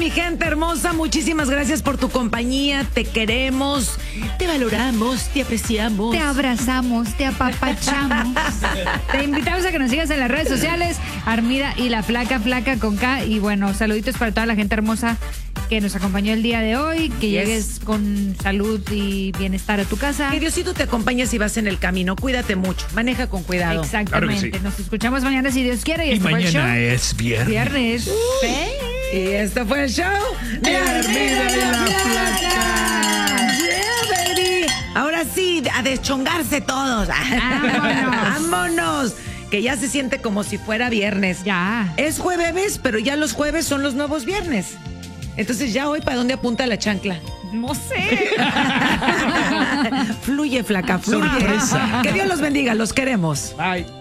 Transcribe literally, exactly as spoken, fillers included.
mi gente hermosa, muchísimas gracias por tu compañía, te queremos, te valoramos, te apreciamos. Te abrazamos, te apapachamos. Te invitamos a que nos sigas en las redes sociales, Armida y la Flaca, Flaca con K. Y bueno, saluditos para toda la gente hermosa que nos acompañó el día de hoy, que yes. llegues con salud y bienestar a tu casa. Que Diosito te acompañe si vas en el camino, cuídate mucho, maneja con cuidado. Exactamente, claro sí. Nos escuchamos mañana si Dios quiere. Y, y este mañana fue el show. es viernes. Viernes. Uh, y esto fue el show de Armida y la Flaca. Yeah, baby. Ahora sí, a deschongarse todos. Vámonos. Vámonos. Que ya se siente como si fuera viernes. Ya. Es jueves, pero ya los jueves son los nuevos viernes. Entonces, ¿ya hoy para dónde apunta la chancla? No sé. Fluye, Flaca, fluye. Sorpresa. Que Dios los bendiga, los queremos. Bye.